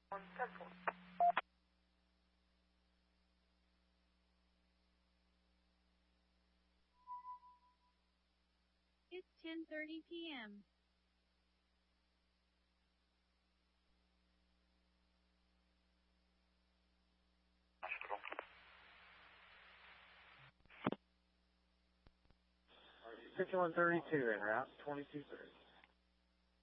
It's 10:30 p.m. Hospital. 5132 en route, 2230.